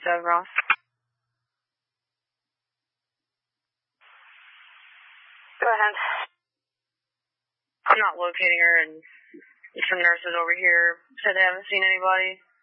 7 Ross. Go ahead. I'm not locating her, and some nurses over here said they haven't seen anybody.